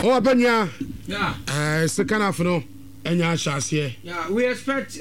Oh, Benya. Yeah. Second half, no. Yeah, we expect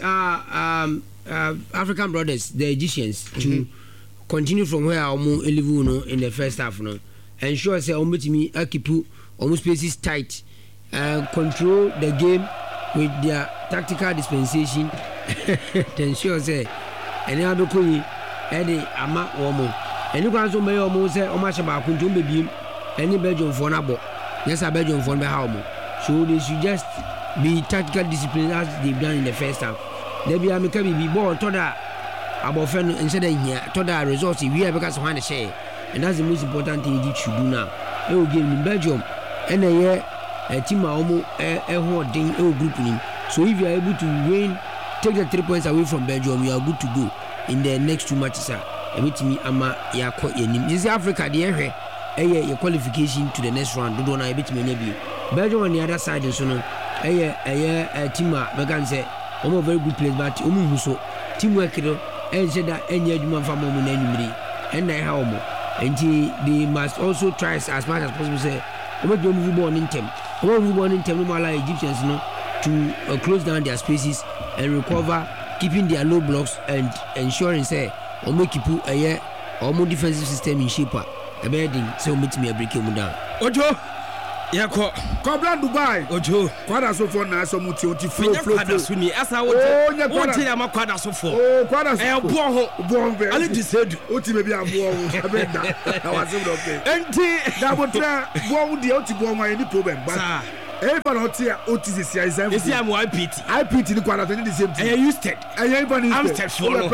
African brothers, the Egyptians, to continue from where Omo Elivu in the first half, no. Ensure say Omo Timi Akipu Omo spaces tight, control the game with their tactical dispensation. Ensure say any other koi, any ama Omo. Any guys who may almost say Omo Shaba Kuntum baby, any Belgium for Nabo. Yes, a Belgium for Nabo. So they should just be tactical discipline as they've done in the first half. There be a be ball to that about friend instead of here to that results we have because one share, and that's the most important thing you should do now. They will give in Belgium and a team almost a holding a group in. So if you are able to win, take the 3 points away from Belgium, you are good to go in the next 2 matches. With me, Ama Yako in this Africa, the area a qualification to the next round. Do not bit me Belgium on the other side, and so on. A team, Megan say, almost very good players, but so teamwork, and said that any human family and I have more. And they must also try as much as possible. Say, don't move on in them. Move on in them, like Egyptians, to close down their spaces and recover, keeping their low blocks and ensuring, say, or make people a year or more defensive system in shape. A bedding, so meet me a break him down. Ojo. Yeah, Cobra Dubai. Ojo. Quadra so for now, so muti flow. Suni. As I would tell you, I'm a quadra so for. Oh, quadra. I am born. I need to say, Oti maybe I'm born. I was okay. And that would try born the Oti born my any problem. But everyone out here, Oti is here. Is I'm IPT. IPT the quadra the same thing. I used it. I'm flow.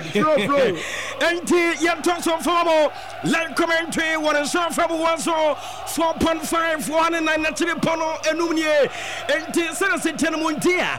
And you talk some formal. Like commentary, what is so from 4.5, 109 naturally pono enumie and Senate Mundia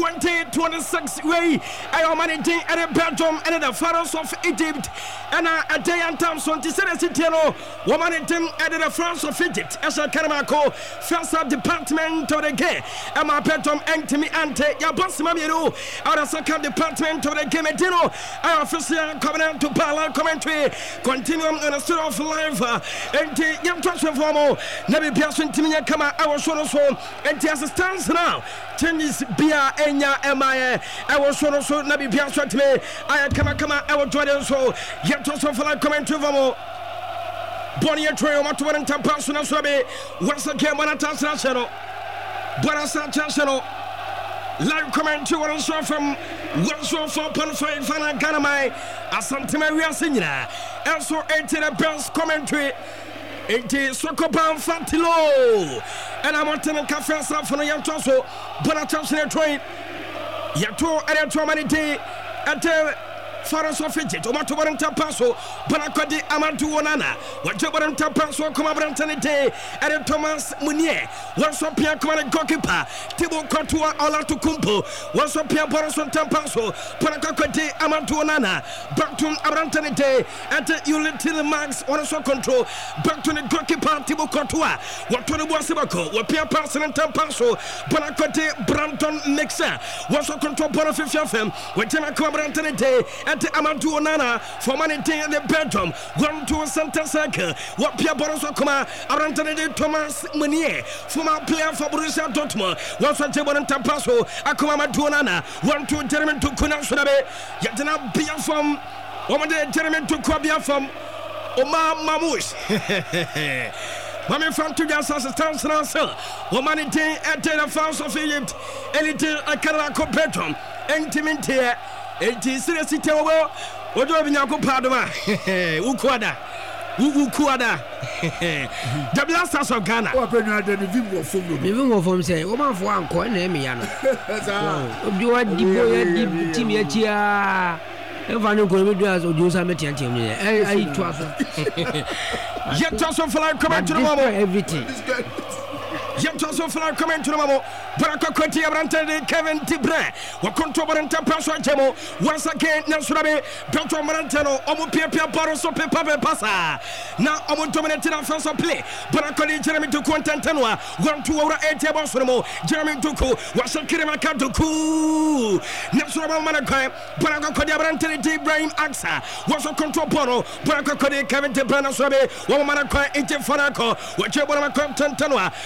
2026 way. I am managing at Belgium and the Pharaohs of Egypt and a day and Thompson to Senate woman at the France of Egypt as a Karamako first up department of the game. And my Belgium and Timmy Ante Yabos Mamiro out of second department of the game. I officially coming to Pala commentary continuum on a sort of life and young transfer formal never person to me come out our sort of so and as it stands now changes Bia Enya Emma I was sort of so never be answered to me I come out our Jordan so young transfer for like commentary formal Bonnie Trail Matuan and Tampasun and Swabe once again when I touch that channel but I said channel live commentary one show from 104.5 Fana Ganamai Asantema we are singing also enter the best commentary into Sokopan Fatilo and I'm wanting to cafe stuff for the young Tosso but I touch the train Yato and a many day until Pharaohs of Egypt, Omato Baranta Paso, Banacodi Amantu Onana, what Jobaranta Paso, Comabrantane, and Thomas Munier, once of Pia Command Goalkeeper, Tibo Cotua Alatu Kumpo, once of Pia Boroson Tampaso, Panacodi Amantu Onana, back to Abrantane, and Ulitil Max, also control, back to the goalkeeper, Tibo Cotua, what to the Wasibako, what Pia Parson and Tampaso, Banacodi Branton Mixer, also control Bonafifia Fem, what Tima Comabrantane. Amantu Onana for money in the Belgium. 1 to center circle. What Pierre Boroso Kuma, Arantane Thomas Munier, former player for Borussia Dortmund. Once a table and Tampaso, Akuma Onana. 1 to Jeremy to Kunasunabe. Yatana Bia from Woman Jeremy to Kwabia from Omar Mamouche. Mami from two guys as a stance answer. Woman in at the France of Egypt. Anything I cannot compare to. Intimate. Enti seriously tell well what do you go padoma ukwada the blasters of Ghana even from say woman for anko na me ya no obi wa di boy di team ya tia e fa no ko me do as ojo sa metian team ni ai to aso yet also for comment to the mama everything yet also for comment to the mama Baraka Kweti Abrantane Kevin Tibre what control Baranta Paso Jemo once again Nasurabe Petro Marantano Omo Pia Baro so Pepe Passa now Omo dominated our first play Baraka Jeremy to Quantantanua 1-2 over 8 Bosomo Jeremy Tuku was a Kirima Kantuku Nasurabe Manakai Baraka Kweti Abrantane Ibrahim Aksa was a control Bono Baraka Kweti Kevin Tibre Nasurabe Woman Manakai Inti Fanako what Jebona Quantantanua to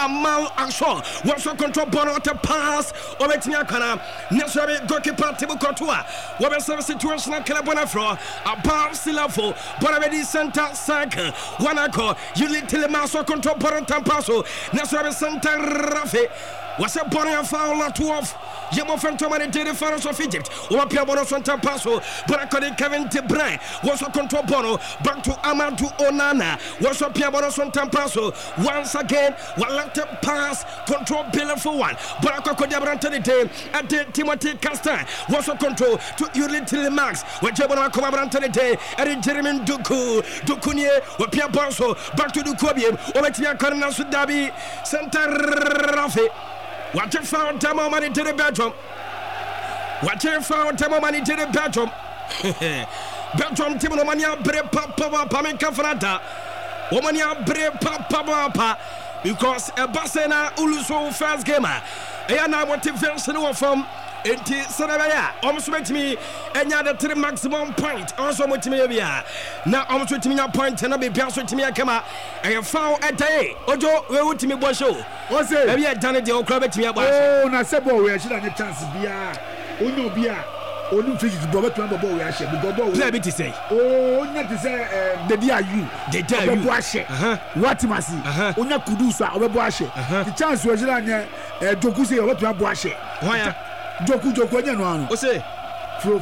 Amal Ashore was a control ball at the pass or Kana Nasrabi goalkeeper Tibu Kotua was a situation at Calabonafro a bar Silafo Bonavedi Santa Circle Wanako Yuli Telemaso control ball at Tampaso Nasrabi Santa Rafi was a ball foul at 12 Yemo Fantomani did the Pharaohs of Egypt or Piabono Santa Paso but according Kevin De Bruyne was a control ball back to Amadou Onana was a Piabono Santa Paso once again one left pass control pillar for one but Diabrantani and Timothy Castan was a control to Yuli Max when Jabona Comabrantani and Jeremy Dukunye or Piaboso back to Dukobian or Metia Karna Sudabi Santa Rafi. Watch it found Tamo money to the bedroom. Watch it found Tamo money to the bedroom. Bedroom Timomania Bre Papa Pamenka Frata. Womania Bre Papa because a Basena Uluso first gamer. And I want to version from Enti Sarabaya. Almost with me and the 3 maximum point. Also with me here. Now almost with me a point and I'll be bounced with me a camera. I have found a day. Ojo, where would me boy show? What's it? Have you done it? You'll club it to me about. Oh, Nasebo, we should have a chance. Bia, Uno Bia, Olu Fiji, Bobet, Babo, we actually go. Let me say. Oh, not to say the dear you. The dear you. What must see? Una Kudusa, or Boashe. The chance was on Dokusi or what you have Boashe. Why? Joku no. What's it? Flow.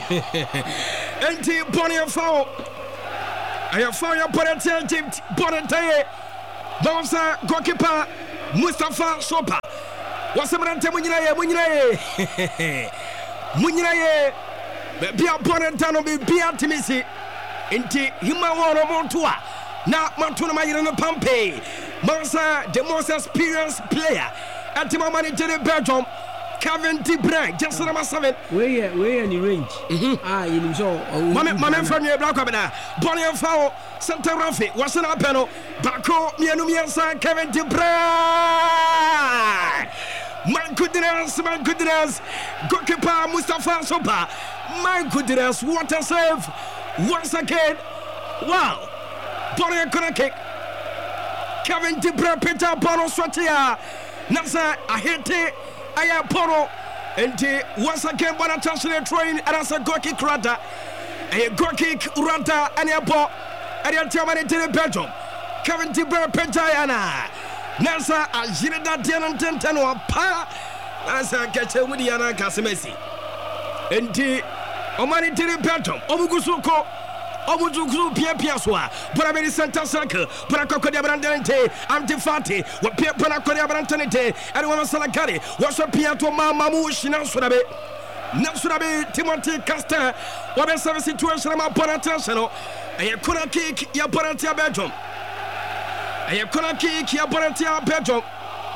Enti Bonnie foul. I have found your Bonnet Bonnet. Bonsa goalkeeper Mustafa Sopa. What's the Muniraye? Bia Bonetano be Bia Timisi. Enti Himawa Montua. Now Mantuna Mayana Pampe. Monsa, the most experienced player at the moment in Belgium. Kevin De Bruyne, just number 7. Where any range? In so. Mama from your block up now. Bonnie and Fowl, Santa Rafi, what's an apeno? Bako, Mianumiansa, Kevin De Bruyne. My goodness. Goalkeeper Mustafa Sopa. My goodness, what a save. Once again. Wow. Bonnie and corner kick. Kevin De Bruyne, Peter Bono Swatia. Nasa, I hit it. I am Poro and once again one attention train and as a goal kick rata a goal kick rata and a ball and a Germany to the Belgium Kevin De Bruyne Pentayana Nasa Ajida Diananteno Pa Nasa Kachewidiana Casimesi and Omani to the Belgium Omugusuko Omuzuku Piaswa, Bonavedi Santa Circle, Paracodia Brandente, Antifati, what Paracodia Brantanite, and one Salakari, what's a Piato Mamush, Nasurabe, Timothy Castan, what is a situation about Ponatasano, a corner kick, Yaponatia Belgium. A corner kick, Yaponatia Belgium.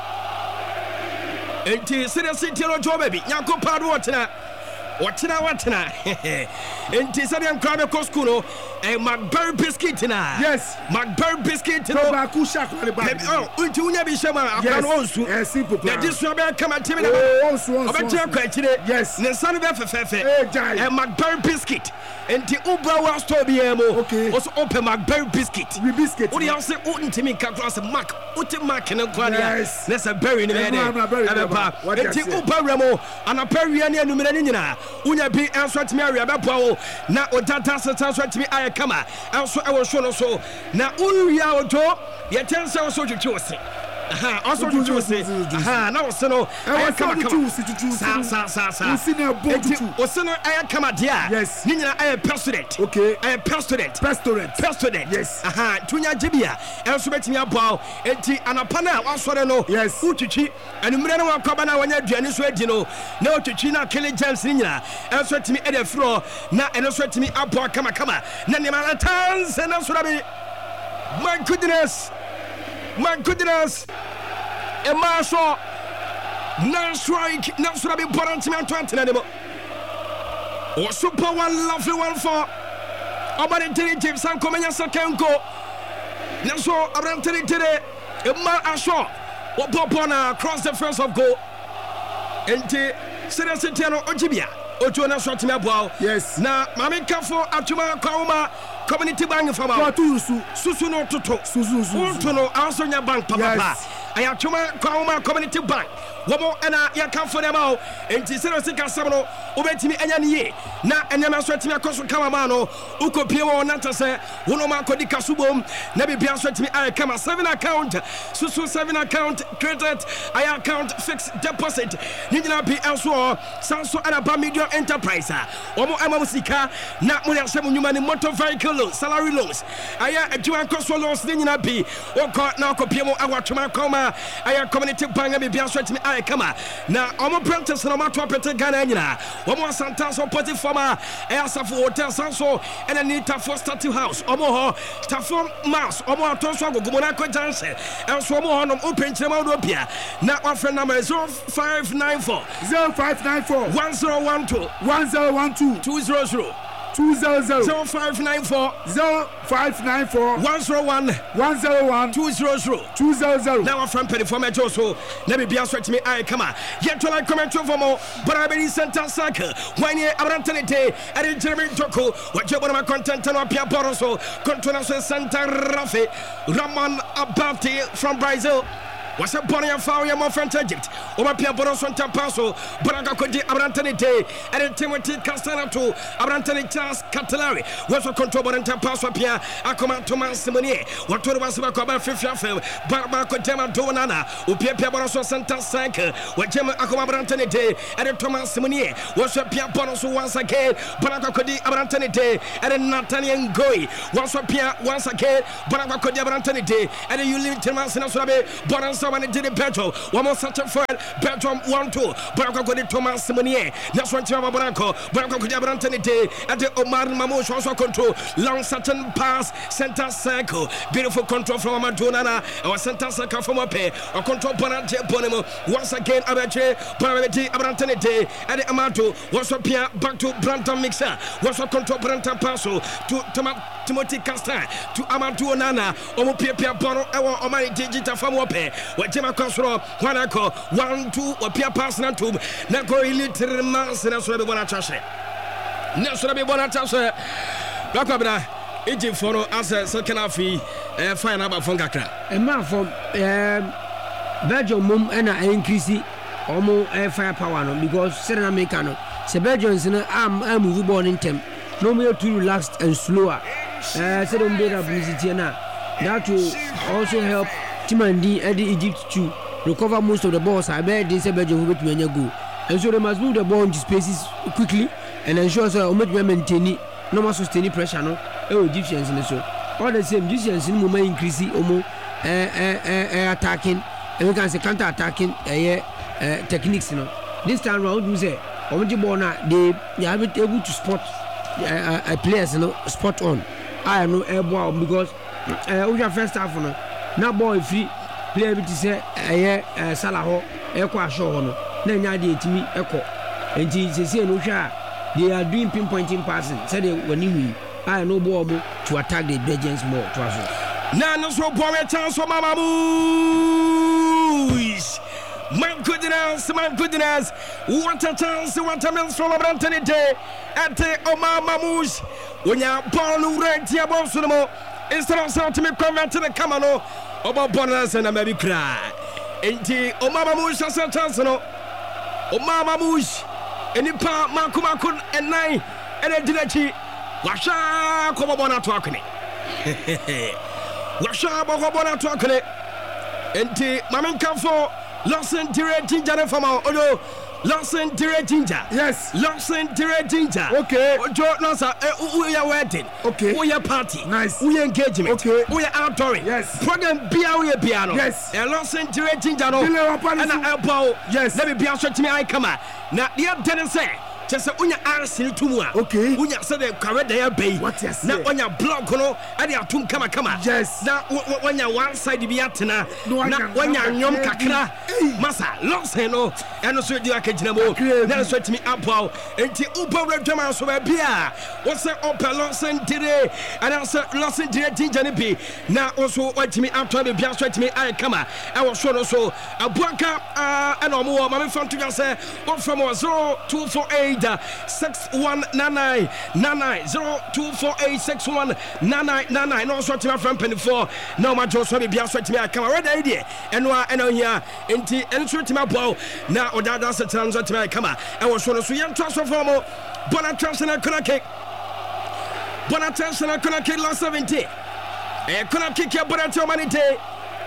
And City Joe Baby, Yanko Padwatina. Watina. And Tisarian Crab Coscuno and McBurry Biscuit. Yes, McBurry Biscuit. Oh, Untunya Bishama, yes, simple. This will come at Timmy. Yes, Nessan Fefe and McBurry Biscuit. And the Uber was to be able also open McBurry Biscuit. We biscuit. What do you say? Open to me, Cacross and Mac. Uti Mac and Claudia. That's a berry in the head. What the Uber Remo and a Periania Numerina. Unya be answered to me, Rabapo. Now, what that answered to me, I come. Also, I was shown so. Now, Uya Oto, yet 10 hours so to choose. Also to choose. Now, so I come to choose. I come at yes. Nina, I am president. Okay, I am president. Yes. Tunya Jibia, also met me about Eti Anapana, also no. Yes, Uchichi, and Umrano Kabana when you're Janis Regino. No to China, Kelly James Nina, also to me at the floor. Now, and also to me up, come. Nanimana Tans, and also my goodness. A marshal. No strike. No strike. Important 20 anymore. Oh, super one, lovely one for. About intelligence and Comenia Sakenko. Naso around today. A marshal. What Popona across the first of goal. And Serasitiano Ojibia. Ojona Shotmabo. Yes. Now, Mamika for Atuma Kauma. Community bank from our Susu no Toto Susu also your bank papa. ayatwoma kwa community bank womo ena yakamfo dem ao enti se no sika sam no obetimi anya ne ye na enyama so atimi akoso kama ma no ukopie wo na tase wono ma kodi kasubom na bibia so atimi ay kama 7 account susu 7 account credit ay account fixed deposit nyina bi elso sanso araba media enterprise womo ama musika na mo yasem nyuma ni motor vehicle loans salary loans aya adwuma koso loans nyina bi woko na okopie mo awatwoma koma aya community bank bibia so atimi kama na omo practice na mato apete Ghana nyina omo asanta so poti forma asafo hotel sanso ena ni tafo statue house omo ho tafo mass omo atonso agogomo na ko janse enso omo ho no open chirema do bia na offer number 0594 0594 1012 200 0594 101 200 now from Penny for Metro so let me be answered me I come yet to like comment for more but I believe center circle when you are day and Jeremy Toko what you want my content and Pia Boroso control Santa Rafi Raman Abati from Brazil. Was a bonny and foul your friend Egypt. Over Pia Boroson Tapaso, Braga Codi Abrantani Day, and Timothy Castanato, Abrantani Charles Catalari, was a control and Tapaso Pia, Akoma Thomas Simonier, what told us about Fifth Barbaco Tema Donana, Upia Boroso Santa Sanka, what Gemma Akoma Abrantani Day, and Thomas Simonier, was a Pia Boroso once again, Braga Codi Abrantani Day, and Nathaniel Goy, was a Pia once again, Braga Codi Abrantani Day, and you live Timas in Australia, Boransa. When it did it Petro, one more such a friend, Petro 1-2, Branco got Thomas Simonier, that's one Chama Branco, Branco could have Antony Day, and the Omar Mamush also control, long certain pass, center circle, beautiful control from Amadonana, our center circle from a pair, or control Bonante Bonimo, once again Abache, Paravati Abrantony Day, and the Amato, was a Pia back to Branton Mixer, was a control Branton Passo, to Timothy Castan, to Amadonana, Pia Bono, or my digital from Wape. What Jema Cosro, Wanako, 1-2, or Pia Pass Nantum, Nako Iliter Mass, and that's what we want to trash it. That's what we want to trash it. Blackabra, Egypt for us, second half, fine about Funkakra. A man from Belgium, Mum, and I increase almost firepower because Serena Mecano, Sebelgians, I'm born in temp, no more too relaxed and slower. Said on better publicity, that will also help. Timandi and Egypt to recover most of the balls. I bet they said Belgium will be a goal. And so they must move the ball into spaces quickly and ensure so much maintain no more sustaining pressure. No, Egyptians and so all the same. Egyptians in moment increasing attacking and we can say counter attacking techniques. You know, this time round we say on the ball now they are able to spot players. You know, spot on. I know air ball because we are first half. You know. Na boy free player bi say Salah ho ekwa show ho no na nya de etimi ekọ enti sese no hwa they are doing pinpointing passing say they wani wi I no ball to attack the Belgians more to us na no so boy chance for Mama Boys. My goodness, what a chance, what a miss from Abrantany Day at Omar Mamouche when you're born right here about Sumo. Instead of saying to me, come to the Kamano, about bonus and a baby cry. Ain't Omar Mamouche has a chance, no? Omar Mamouche, any part, Makumakun and nine, and a dilechi, Washa, come on, talking. Washa, Bogobona talking. Ain't Mamin Kamfo. Lawson Dire Ginger from our Odo. Lawson Dire Ginger. Yes. Lawson Dire Ginger. Okay. Ojo Lawson. We are wedding. Okay. We are party. Nice. We are engagement. Okay. We are outdooring. Yes. Program Bia we are piano. Yes. And Lawson Dire Ginger. No. And elbow. Yes. Let me be answered to me. I come out. Now the other didn't say. Just unya arsenal tumwa. Okay. Unya said the correct there bay. What yes? Na unya block no. Adi atum kama. Yes. Na unya one side bi atena. Na unya nyom kakra. Masa locks no. Eno so di akagina mo. Na so timi apaw. Enti upa redwama so ba bia. What's say upper Lawson Dire. And also Lawson Dire Ginger ne bi. Na also watimi atwa be bia so timi ai kama. E wo so no so. Abuanka eno mo ma me fam to say. What from 0248 Peter 6199 0248619999 no so tima from penifo no ma jo so bia so tima aka ready idea eno here enti enso tima ball na odada se tran so tima aka e wo so no so yento so form Bonatransana corner kick last 70 corner kick ya Bonatransana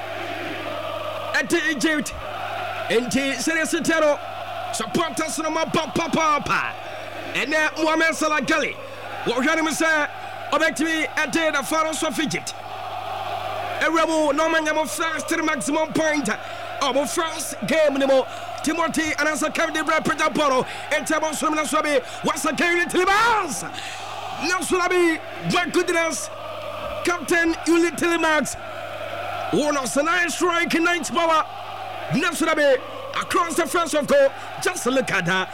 at Egypt enti serious tero supporters no ma papa and Mohamed Salah Gali what him say obectimi at the Pharaohs of Egypt a rebel no man am first maximum point of first game anymore Timothy and as a Kevin Brapper Polo and Tabo Swimmer Swabi was a Kevin Tillemans now Sulabi my goodness Captain Uli Tillemans one of the nice strike in 9th power now Sulabi across the first of goal just look at that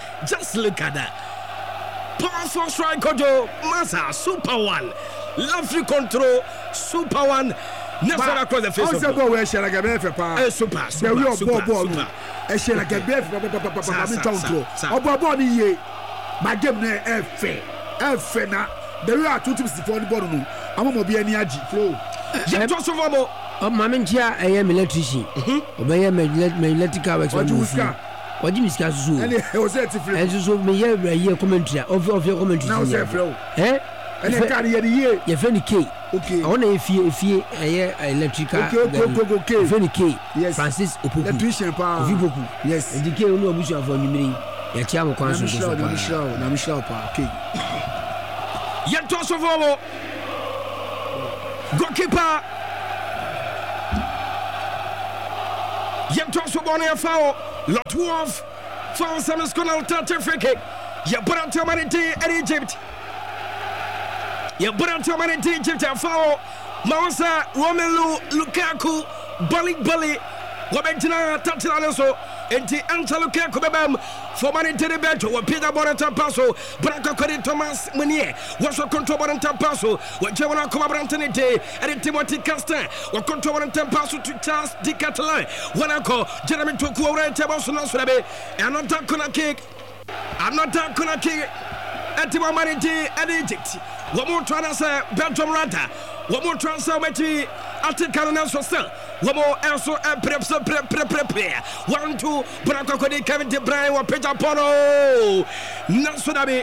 powerful strike Kojo Masa Super One lovely control Super One never across the face of the goal where shall I get super e se la gebe papa mi tonto obo ni ye ma game na efe na the way atu teams for the ball no amomo bi ani agi flow je to so fomo o ma me ntia eye electrician o be ye electrical works o ji miska susu ene o se ti flow enso so me ye commentary of your commentary na o se flow ene carry ye friend K okay I want efie eye electrical okay friend K yes. Francis Opoku electrician pa Opoku yes ndike onu obusu afọ nyimiri ya chia mo kwan so na Michel pa okay ya to so fomo goalkeeper ya to so bonia foul lot wolf foul Samus Conal touch free kick ya Bonato Manite at Egypt ya Bonato Manite Egypt foul Mausa Romelu Lukaku Bali Wabentina Tatilano so enti Anta Lukaku bebam for Manite de Beto wa Peter Bonato Paso Branca Cody Thomas Munier was a control Bonato Paso wa Jewna Kuma Brantanite and Timothy Castan wa control Bonato Paso to Charles Di Catalan Wanako Jeremy Toku Ore Tebos no Surabe and not that corner kick at the moment in Egypt. One more transfer, Belgium Rata. One more transfer, Matty. After Canada, so still. One more also prepare. 1-2, Branco Kevin De Bruyne, or Peter Poro. Nelsonabi.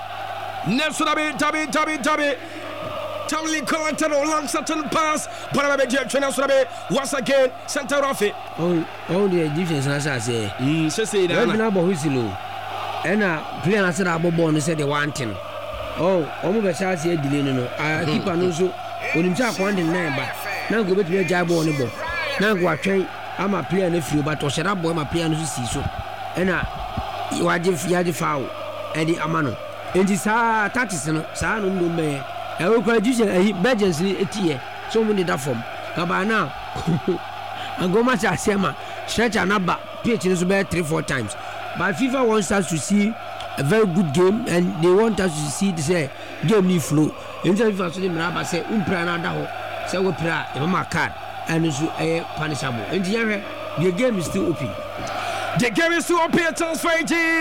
Tommy Collector long certain pass, but I bet once again, center off it. Oh, the Egyptians, as I say. Say that. And player answered our ball said the one thing. Oh, almost as I said, Dilino. I keep on also when himself 1-9, but now go back to your job on the ball. Now go train. I'm a player in the field, but to shut up, boy, my player to see so. And you are the foul, Eddie Amano. And this taxes, son, no man. I will call you a emergency a tear. So many that form. But now, I go much as Sema, stretch another pitch in the 3-4 times. But FIFA wants us to see a very good game, and they want us to see this game need flow. Instead of us to say, Umprana, say, we pray, a card, and it's a punishable. And the game is still open. The game is still open. Transfer.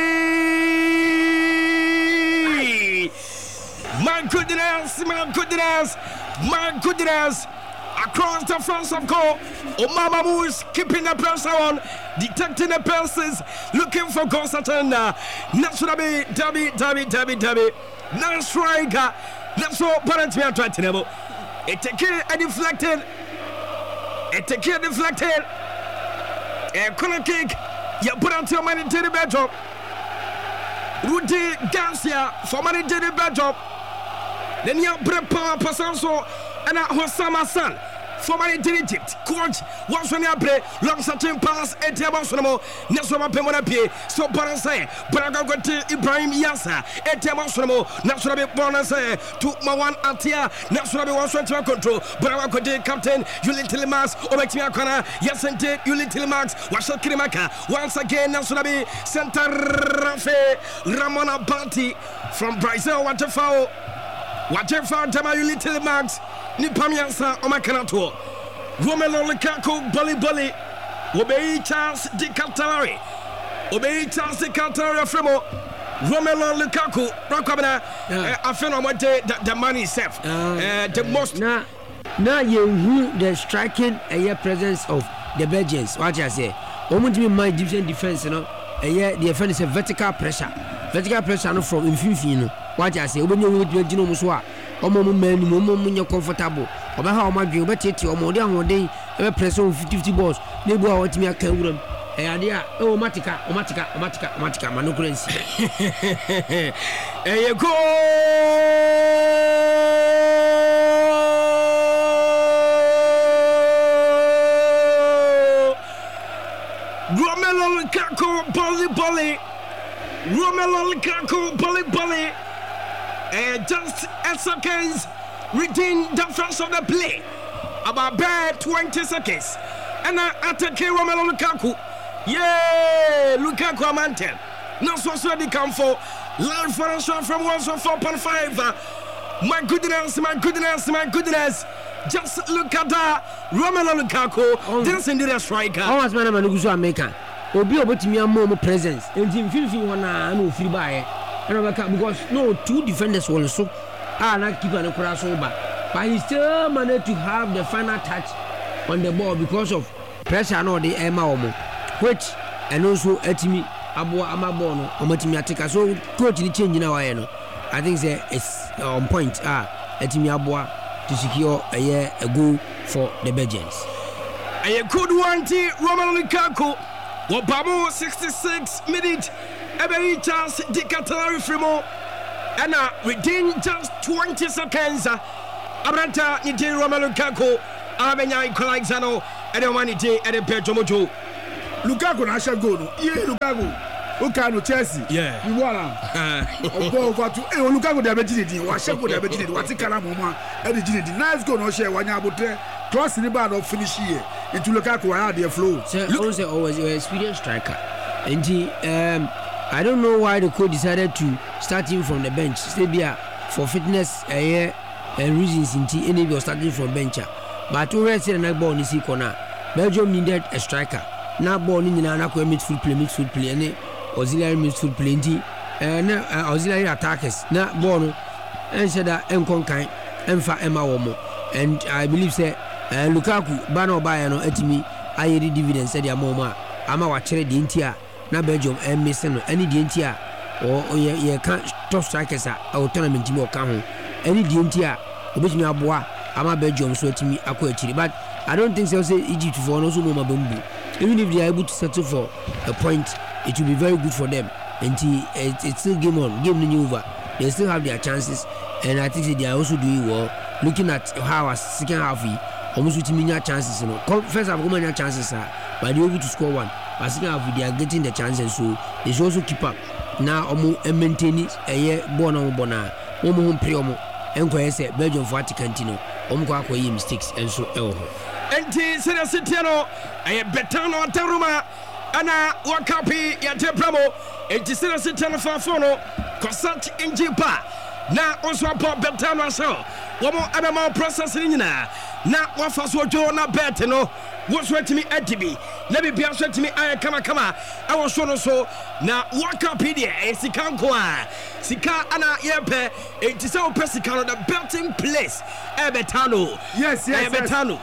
My goodness. Across the front of goal, Omama Moose keeping the pressure on, detecting the passes, looking for goal certain. Naturally, Dabi. Now striker, that's all parents we are trying to know. It's a deflected. A corner kick. You put on your money to the bedroom. Rudy Garcia for money to the bedroom. Then you have power Pasanso. And Hossama San, former in Egypt, coach, once when you play, long certain pass, and Tabasomo, Nasoma Pemonapi, so Paranse, Braga got to Ibrahim Yassa, and Tabasomo, National Bonase, to Mawan Atia, National was to control, Braga got Captain, Yuli Tillemans, Obexia Kana, yes, and Yuli Tillemans, Washa Kirimaka, once again, National Center Rafe, Ramona Banti from Brazil, what a foul. Tama Yuli Tillemans. Ni pamiansa omakanato Romelu Lukaku Bali Obey Charles Di Cantarari Fremo Romelu Lukaku, Rakabana, I feel about the money itself. The most. Now you the striking presence of the Belgians. What I say, almost in my Egyptian defense, you know, the defense is a vertical pressure no from infinity. What I say, when you with your Muswa, or you're comfortable, or how much you better or more than 1 day, ever press on 50 balls, they go out to me a can. Idea, oh, Matica, Manocrency. There you go. Romelu Lukaku, Bolly. Romelu Lukaku, Bolly. Just a seconds, retain the first of the play. About bad 20 seconds. And I attack Romelu Lukaku. Yeah, Lukaku Amanten. Now so they come for live financial from 104.5. My goodness. Just look at that. Romelu Lukaku. This is the striker. How much man am I going to make? Obi obotimi am presence. And team feel one no free buy. Because no two defenders will so not keep an cross over. But he still managed to have the final touch on the ball because of pressure no the Emma Omo. Which and also etimi aboa amabono omatimi ateka so coach ni change na why no I think say it's on point etimi aboa to secure a goal for the Belgians. A good one to Romelu Lukaku. Wabamo 66 minutes. Every chance the Catalan Frimo and within just 20 seconds Abranta Niti Romelu Lukaku Abenya Equalizano and the one at the Petromojo. Lukaku na asha goal. Yeah, Lukaku. Okano Chelsea. Yeah. You wanna? Lukaku de abetidi. Wa sheko de abetidi. Wa ti kala moma. E de jini. Nice goal no share wanya abotre. Cross ni ba no finish here. Into Lukaku wa had the flow. So always an experienced striker. And I don't know why the coach decided to start him from the bench. Stay for fitness reasons in any was starting from bench. But already said na ball ni si corner. Belgium needed a striker. Na ball ni na midfield play any auxiliary midfield play na auxiliary attackers na ball no and said that enkonkan emfa ema womo. And I believe say Lukaku ba no buy no etimi ayedi dividend said ya moma ama wa kire di ntia na Belgium missing no any di ntia or ye can top strikers a tournament mi o ka ho any di ntia obetimi aboa ama Belgium so etimi akọ akiri. But I don't think so say Egypt for no so moma bambu. Even if they are able to settle for a point, it will be very good for them. Until it's still game over. They still have their chances, and I think they are also doing well. Looking at how our second half, almost with many chances, you know. First half, many chances but they're able to score one. But second half, they are getting the chances, so they should also keep up. Now, maintain it a year born on Bona, home pre-omo, and say Belgium for Aticantino, mistakes, and so Enti Sena Sitiano, I Betano Taruma, Ana Wakapi Yatepramo, Enti Sena Sitiano Fafono, Cosat Injipa, Na Oswapa Betano so, Wamo Adama processing na Wafaswojo na Betano, what's what to me Etibi, let me be answered to me, I kama, I was so na Wakapedia, Sikankoa, Sika Ana Yepe, Enti so Pesicano, the betting place, Betano. Yes, Betano.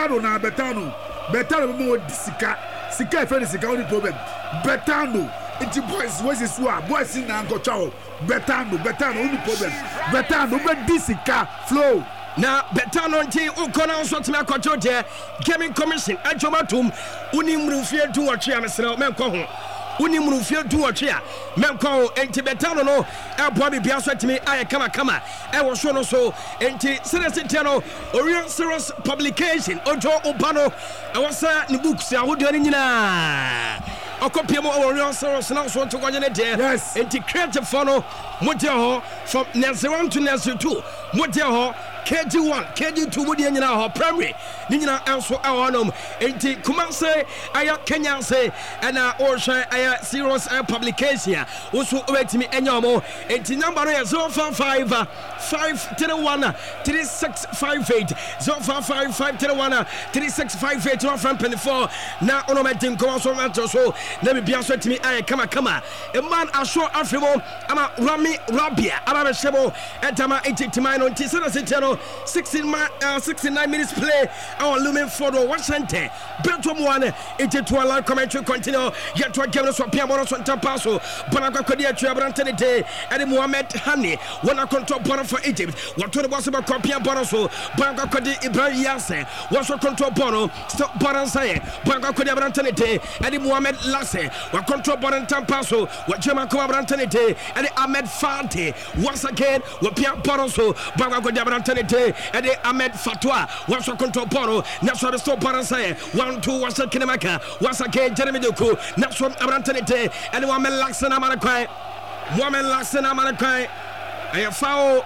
Betano more Sika friend is the only problem. Betano. It's boys, what's this one? Boys in Uncle Chow. Betano, only problem. Betano, but this Sika flow. Now, Betano nti ukona nsoti me kwachoje gaming commission ajomatum unimrufie tu watwe amesere menko ho unimrufie tu watwe a menko enti Betano no eboa bibia so atimi aye kama e wo so no so enti senesite no Orion Serious Publication ojo ubano e wasa ni books a wodo ni nyina okopie mo Orion Serious na so to kwanye ne de enti creative for no model ho from nursery 1 to nursery 2 model ho KG1 KG2 mu deɛ nyinaa hɔ primary ne nyinaa nso ɛwɔ nom enti Kumase ɛyɛ Kenya se ɛna ɔhwɛ ɛyɛ serious publication a wɔso wobɛtumi ɛnyɛ ɔmo enti number no yɛ 055 531 3658 055 531 3658 no from 24 na ono mɛdi nkɔmɔ so mɛtɔ so na bibia so timi ayɛ kama a man asho afrimo ama Rami Rabia ama bɛhyɛbo ɛtama etitimai no nti sɛ na setia no 69 minutes play our Lumen Fordo Washington Belgium 1 to a live commentary continue yet to a game so Piamono Santa Paso Bonaka Kodia Trabrantene Day and Mohamed Hani when I control Bono for Egypt what to the boss about Copia Bonoso Bonaka Kodi Ibrahim Yase was a control Bono stop Bonasaye Bonaka Kodia Brantene Day and Mohamed Lasse what control Bonan Tampaso what German Brantene Day and Ahmed Fati once again what Pia Bonoso Bonaka Kodia Brantene Day and Ahmed Fatwa once a control Bono National Stop Bonasaye 1-2 was a Kinemaka once again Jeremy Doku National Brantene Day and Mohamed Lasse Amanakai Mohamed Lasse Amanakai a foul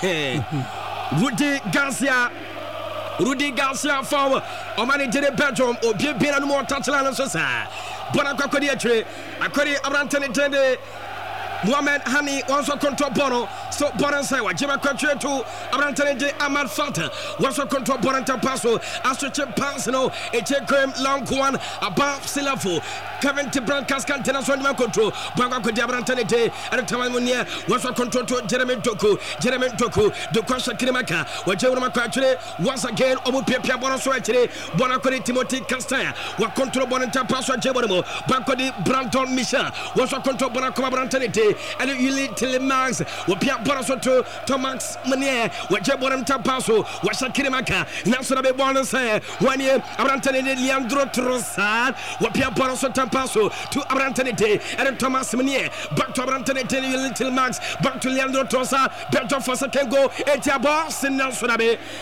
Rudy Garcia foul o manager Belgium o bien no more touchline so sa bona kwakodi atwe akori Abrantene Day Mohamed Hani also control Bono so Bono say wa jema kwatwe to Abrantene Day Ahmad Fata also control Bono Tampaso Asoche pass no e take long one above Silafo Kevin Tibran Cascan Tenaswan control Banga ko Abrantene Day and Tamamunia also control to Jeremy Doku the question Kirimaka wa jema kwatwe once again omo pia Bono so atire Bono ko Timothy Castanya wa control Bono Tampaso jebono Banko di Brandon Michel also control Bono ko Abrantene Day and you Telemax Wapia Borasoto Thomas Manier Wajabonam Tapaso Washakirimaka Nasona be born say 1 year Abrantene Leandro Trossard Wapia Borasoto Tapaso to Abrantene Day and Thomas Manier back to Abrantene Day Little Max back to Leandro Trossard Belgium for second goal Etia Boss and Nasona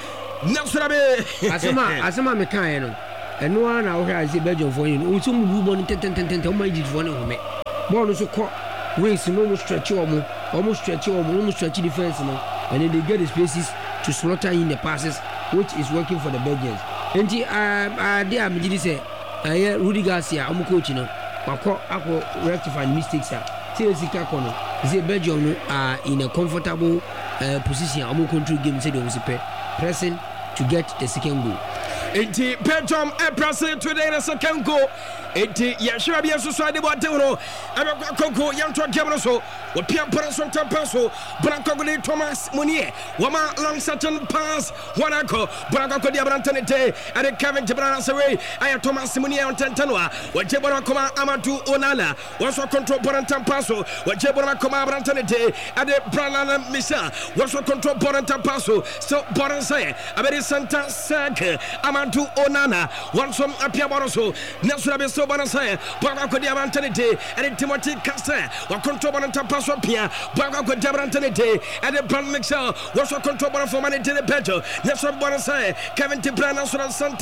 Asama mekan no eno ana wo hwa ase Belgium for you o tum bu bon tenten o ma Egypt for ne home ball no so ko race no stretch almost stretch defense no and then they get the spaces to slaughter in the passes which is working for the Belgians and they are me say Rudy Garcia am coach no akọ rectify mistakes say Zika kono say Belgium are in a comfortable position am control game say they will pressing to get the second goal. Enti Belgium pressing today the second goal. Enti Yashua bia so ade bo atewro abekoko yanto gamno so wo pia person tampaso Branco Thomas Munier wama long certain pass wanako Branco di Abrantene Day and Kevin Tibran away aya Thomas Munier on tentanwa wo jebora koma Amadou Onana was control Tampaso wo jebora koma Abrantene Day and Brandon Michel was control Tampaso so Boran say abedi Santa Sek Amadou Onana once from apia Boroso Nasura so Bonasaye Branco di Abrantene Day and Timothy Castel was control Tampaso Pia Branco di Abrantene Day and Brand Michel was control for Mani de Petro Nasura Bonasaye Kevin Tibran Santa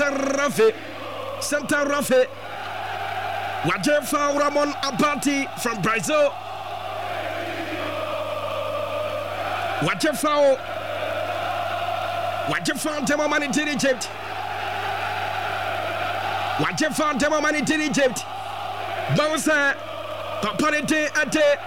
Rafe Wajefa Ramon Abati from Brazil Wajefa Demo Mani to Egypt Wajefa Demo Mani to Egypt Bawsa Paparete Ate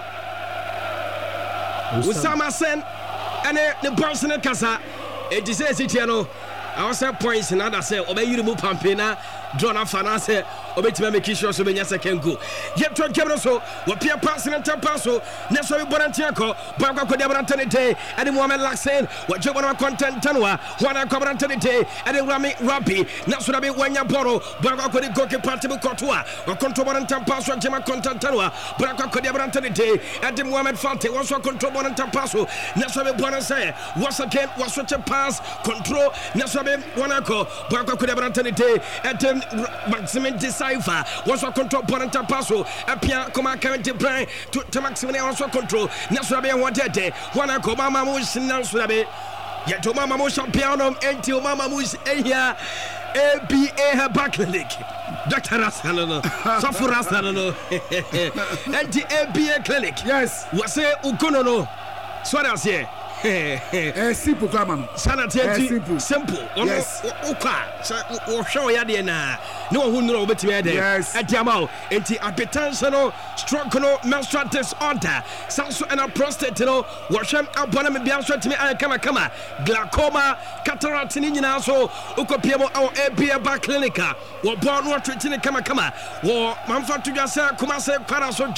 Usama Sen and the person in Casa it is a Citiano I was at points and others say obey you move Pampina John Finance obey to make sure so many second go yet to Kevin so what Pia passing and Tampaso necessary Bonantiaco Branco Abrantene Day and the woman like saying what Jobana content Tanwa one Abrantene Day and the Rami Rabbi Nasurabi Wanya Boro Branco Goki Partible Cotua or control Tampaso Jema content Tanwa Branco Abrantene Day and the woman Fante was control Tampaso Nasurabi Bonasay once again was such a pass control Nasurabi Wanako Branco Abrantene Day and then Maximin Decipher was a control Bonanta Paso, Apia, Coma Carrente Brain to Maximin also control Nasrabe and Wadete, Wanako Mama Mus Nasrabe, yet to Mama Mus Piano, and to Mama Mus Aia, ABA her back clinic. Dr. Rasalano, Sofu Rasalano, and the ABA clinic. Yes, was a Ukono, Swadas here. simple kama sanatenti simple okwa wo hwe ya de na ne wo hu nuro obetimi ede etiama enti hypertension no stroke no menstrual disorder sanso and prostate no wo hwe abona me bia so timi kama glaucoma cataract ni nyina so ukopie mo awo aba clinica wo born wo treat ni kama wo mamfa tudwasa kuma se kwara so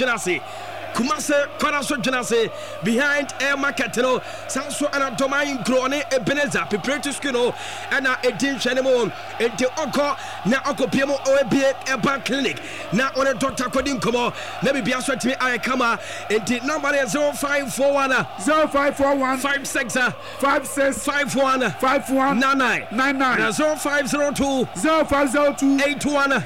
Jenase behind air market no sanso and domain grone Ebenezer preparative school no and a edin shanemo enti oko na okopiemo obie eba clinic na on doctor kodin komo na bibia so timi ayekama enti number 0541 56 51 99 0502 81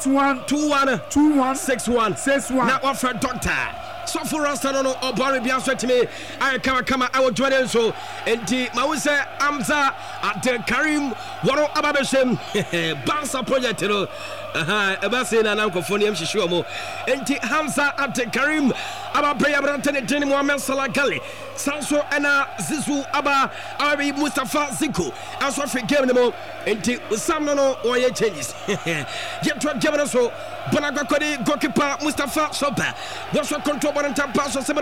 21 61 na offer doctor so for Rasta no obare bia so timi I kama I will join so enti ma wo say Amza Abdel Karim woro ababeshem Bansa project no eba say na nkofo ne amhihye omo enti Hamza Abdel Karim aba prayer brantene deni Mohamed Salah Gali sanso ena Zizu aba Arabi Mustafa Zico aso free game no enti Sam no oye changes yet to give us so Bonagakodi goalkeeper Mustafa Soba was control Bonanta pass on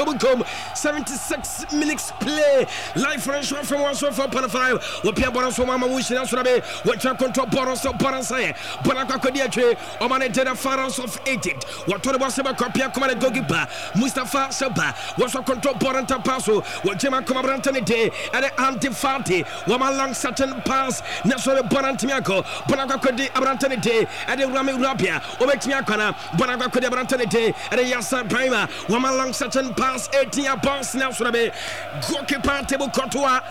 76 minutes play live from 104.5 Wapia Bonas from Mama Wishina Surabe what control Boros of Bonasaye Bonagakodi Omane Dena Pharaohs of Egypt what to the Wasaba Copia command goalkeeper Mustafa Soba was control Bonanta passo what Jema Comabrantani day and the anti-fanti Wama long certain pass National Bonantimiako Bonagakodi Abrantani day and the Rami Rabia Obekmiakana Bonagakodi Abrantani day and the Yasa Prima Wama long certain pass 18 bounce now Surabe goalkeeper table Courtois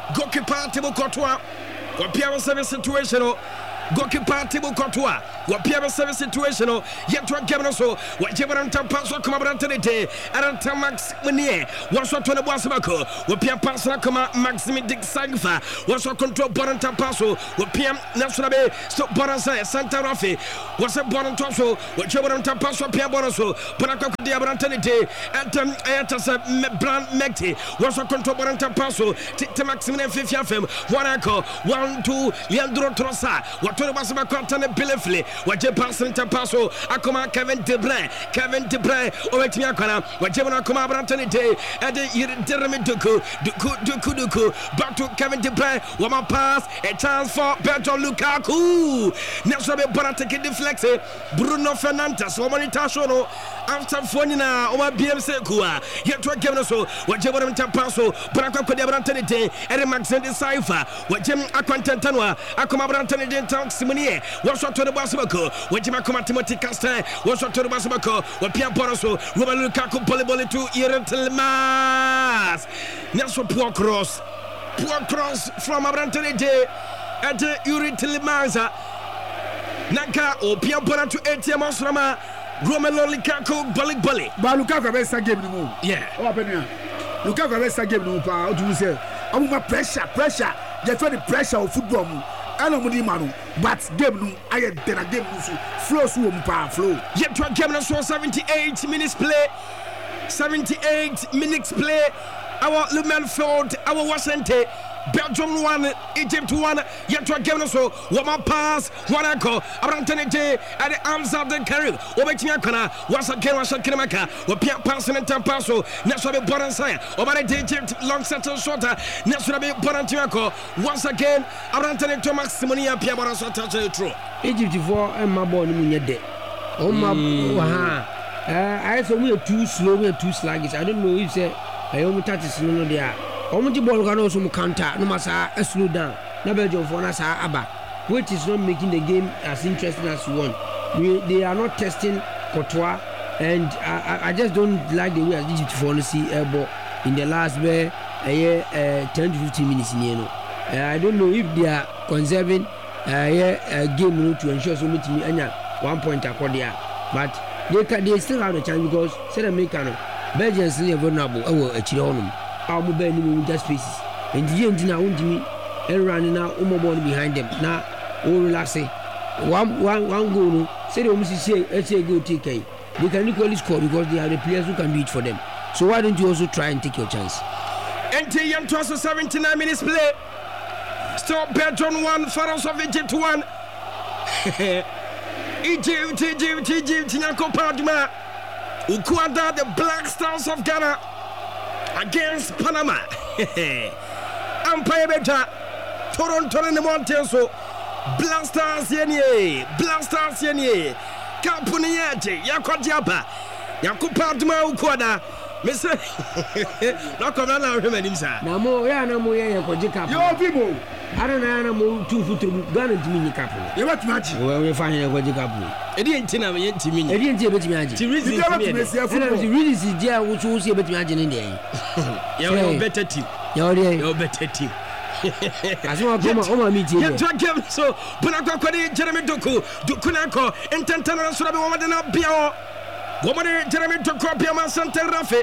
Wapia service situation goalkeeper table Courtois Wapia service situation yet to give us so what Jebaranta pass or come around today and Max Menier was what to the Wasabako Wapia pass come Maximi Dick Sagfa was what control Boranta Paso Wapia National so Borasa Santa Rafi was a Borantoso what Jebaranta pass or Pia Boraso Bonaka Diabrantani day and Ayatasa Brand Mekti was what control Boranta Paso to Maximilian Fifiafem 1-2 Leandro Trosa what to the Wasaba Quantana Billefley what je pass into Paso Akoma Kevin De Bruyne Ovetiakana what Jebana Koma Brantani day and the Duku back to Kevin De Bruyne Wama pass a chance for Berto Lukaku Nasabe Bonateke deflexe Bruno Fernandes Omanita Shono after Fonina Oma BMC Kua yet to give us so what Jebana Paso Branco Brantani day and Maxen Cipher what Jim Aquantanwa Akoma Brantani day Simonier was what to the Basabako what Jim Akoma Timothy Castan was what to the Basabako what Pia Boroso Roman Lukaku Polyboli to Irretelmas Nelson poor cross from Abrantani day at Irretelmas Nanka or Pia Bora to ATM Osrama Romelu Lukaku Boliboli but Lukaku best game no Lukaku best game no pa what you say I'm pressure just for the pressure of football but game no I get a game so flow so flow yet to game so 78 minutes play our Lumenfield our Wasente Belgium 1 Egypt 1 yet to game so one pass one echo Abrantani day at the arms of the Carib Obetiakana was again was a Kinamaka or Pia passing and Tampaso National Boransaya over the Egypt long settle shorter National Borantiaco once again Abrantani to Maximonia Pia Boransa touch the true Egypt for and my boy Munyade I saw we are too slow, we are too sluggish. I don't know if say I only touch is no there. Almost the ball can also counter, no matter a slow down. No Belgium for us Abba, which is not making the game as interesting as you want. They are not testing Courtois, and I just don't like the way Egypt for to see ball in the last 10 to 15 minutes in here. I don't know if they are conserving a game to ensure so much 1 point accordia, but they still have a chance because said American Belgians are vulnerable. A children, our mobile just spaces, and the engine I want me and running now behind them. Now, all relaxing. One goal, say almost say go TK. They can equally score because they are the players who can do it for them. So why don't you also try and take your chance? Enti Yantos 79 minutes play. Still Belgium 1, Pharaohs of Egypt 1. Egypt, Nyako Padma. Ukuada, the Black Stars of Ghana against Panama. Empire Beta, Toronto in the mountains. Blasters Yenye, Kapuniaje, Yakodiaba, Yakupadma Ukuada. Mr. Nakona Remenimsa. Namo, Yakojika. Your people. I don't know 2 foot Ghana to me couple. You want match? Well, we find a couple. It didn't tell me yet to me. It didn't tell me to really see dear, which was a bit imagine in there. You're better team. You're better team. As well as my meeting. So, Punaka, Jeremy Doku, Dukunako, and Tantana Surabi Woman up Biao. Woman Jeremy Doku, Piama Santa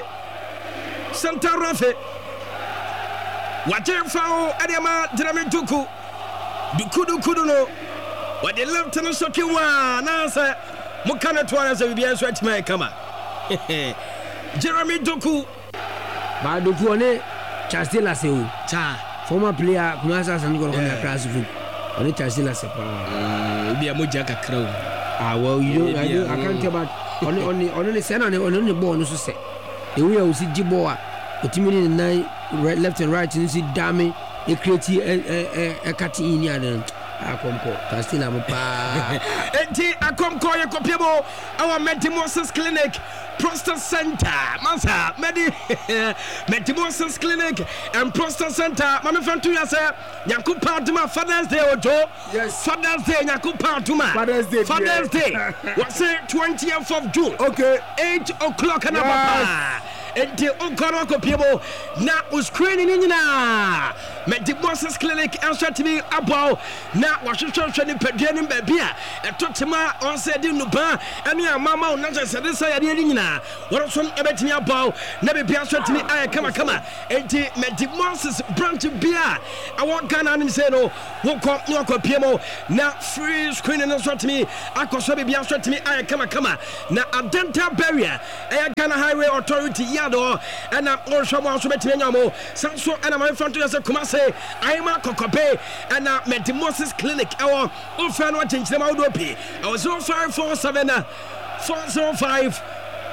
Rafe. Whatever foul Adama Jeremy Doku, Dukudu, what they love to know Sokiwa, Nasa, Mukana Twanas of the answer my kama. Jeremy Doku, Badukuane, Chastela Seu, Cha. Former player, Kumasa Sango on the class of only Chasila Sapa. Be a Mojaka crown. Well, I can't tell about only send on the bonus to say. The way I will see Jiboa, but timid in the left and right, and see Dami, a creative a catty in Yadan. Akomko, Castilla Mapa. Enti Akomko Yakopiabo, our Metimosis Clinic, Prostate Center, Masa, Metimosis Clinic, and Prostate Center, Manufacturer, Yakupa Duma, Father's Day, Ojo. Yes, Father's Day, Yakupa Duma. Father's Day. What's it, 20th of June? Okay, 8 o'clock and Papa. Enti Okoroko Piabo, now was screening in now. Metimosis Clinic, answer to me about now. Washington Pedian Babia, and Totema on said in Nuba, and your mamma, not just said this. I didn't know what was one about me about. Never be answered to me. I come, and Metimosis branch of beer. I want Ghana and say, no, won't come, no, Piemo, now free screening answer to me. I could be answered to me. I come, now a dental barrier, a Ghana Highway Authority Yado, and I'm also want to make me no more. Sanso, and I'm in front of us, Kumase, I am a Kokope, and now Metimosis Clinic. Our friend watching them out of I was 0547 405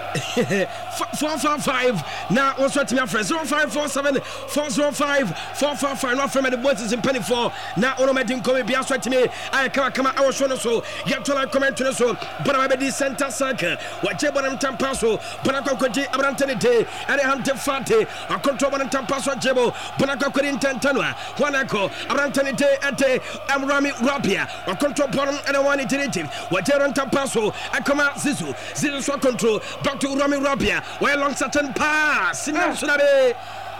455 now also to me friend 0547 405 455 not from the voices in penny 4 now all my team come be answer to me I come I was shown so get to like comment to so but I be center circle what je bonam tampaso but I could abrantene and I have to fate I control bonam tampaso jebo but I could intentanwa one echo abrantene ate am Rami Rapia I control bonam and I want it what je ran tampaso I come out zizu so control to Rami Rabia, while long certain pass. Nafsunabe,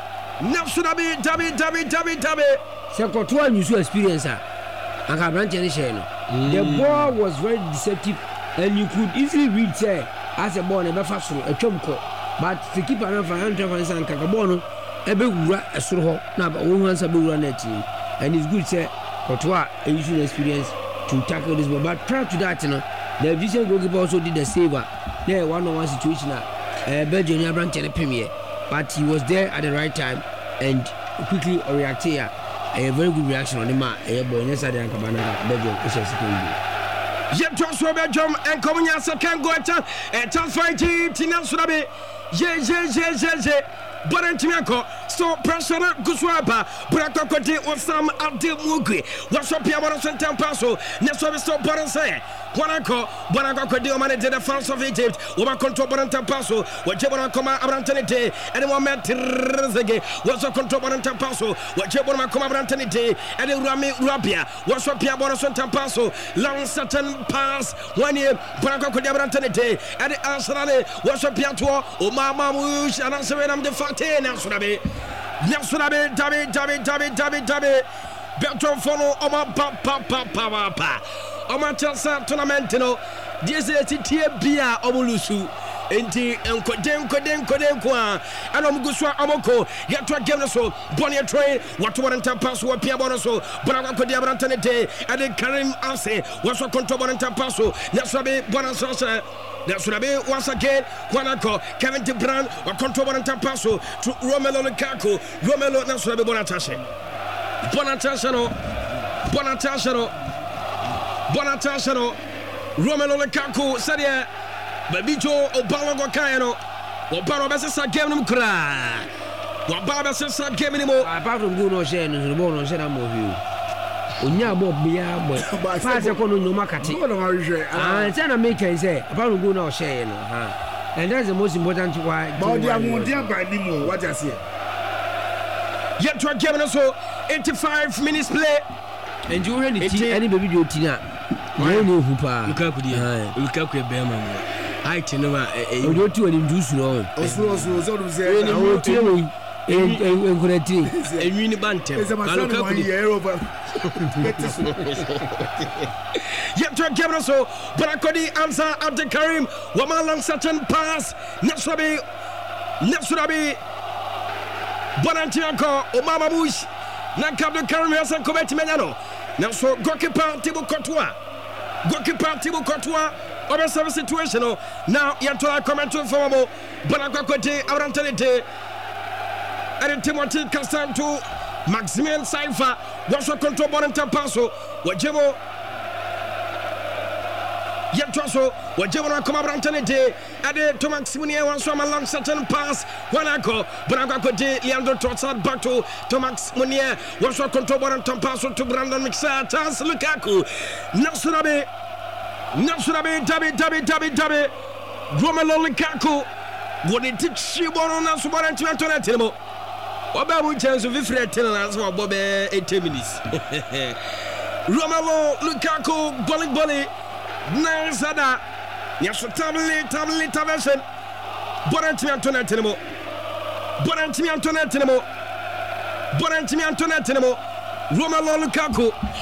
Dabi. Sekotua you experience her. And her branch and the ball was very deceptive, and you could easily read say as a ball never fast a chumko. But the keeper of a hunter and Kakabono, a big a sort now, but one wants a big run at you. And it's good, say, Cotua, and you should experience to tackle this ball. But prior to that, the Egyptian goalkeeper also did a saver. Yeah, 1-on-1 situation. Belgium branch and premier, but he was there at the right time and quickly reacted. A very good reaction on the man. A boy, yes, I didn't come on Belgium. Yet, Joshua Belgium and coming as a can go at a tough fight. Tina Surabe, but Antimiako, so pressure Guswapa, Bracote or some Abdil Mugri. What's up here? What Santa Paso? Nesso stop Barasa. Wanako, Bonaco manager the France of Egypt, Woman control Bonanta Paso, what Jebona Coma Abrantanite, and one met Rizage, what's a control Bonanta Paso, what Jebona Coma Abrantanite, and Rami Rabia, what's up here? Santa Paso, long certain pass, 1 year, Bonaco Abrantanite, and the Ansarane, what's up here to Mama Mush, and I'm the Fate, Nasurabe, Dabi, Belgium follow Oma Papa. Oma Chelsea tournament, this is a Tia Bia Omulusu. enti nkode a ana ɔmo gu so a ɔmo ko yɛto game no so bɔne ɛtrɔe wato wɔre ntampa so wɔpia bɔ no so bɔne akɔkɔdi abranta ne de ɛde Karim Ase wɔso kɔntɔ bɔne ntampa so na so be bɔne asrasɛ na so be once again Wanako Kevin De Bruyne or control bɔne ntampa so to Romelu Lukaku na so be bɔne atashe Romelu Lukaku sɛdeɛ Babijo Obalogo Kayano Obalo bɛsesa game no kra Wabalo bɛsesa game no mo apart from go no share no ball no share am of you onya bob bia boy fa se ko no nyoma kate say na make say apart from go no share no and that's the most important why but they are mondial by nimo what you say yet to game no so 85 minutes play and you really any baby do tina you know who pa Lukaku e be man I tell you o do ti o ni do suro so do say na o ti o enkurati enwi ni bantem Lukaku di yet to game no so Barakodi answer Abdul Karim wama long certain pass Nasrabi Bonantianko Omama Bush na Abdul Karim Hassan Kobeti Menyano na so goalkeeper Thibaut Courtois over service situation now yantola comment for mo Bonakoti Abrantete and Timothy Castanto Maximilian Saifa was a control Bonantampaso wajemo Yetwaso wajemo come Abrantete and to Maximilian was from a long certain pass Wanako Bonakoti Leandro Trossard back to Max Munier was a control Bonantampaso to Brandon Mixer chance Lukaku Nasurabe Dabi Romelu Lukaku what it she won on so one to Oba mu chance of free ten and so bobe 80 minutes Romelu Lukaku volley nice ada yes tablet version Bonantimi Antoinette Romelu Lukaku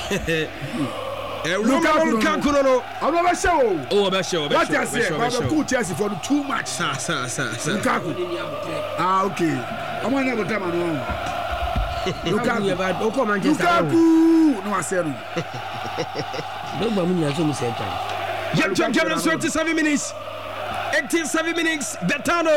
Lukaku no I'm not sure what I say but cool Chelsea for too much Lukaku okay I'm going to have a time Lukaku no I said don't bother me so much time Yet 27 minutes 87 minutes Betano